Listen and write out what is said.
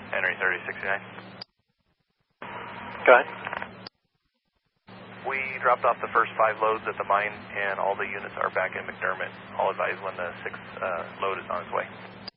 Henry 3069. Go ahead. We dropped off the first 5 loads at the mine, and all the units are back in McDermott. I'll advise when the 6th load is on its way.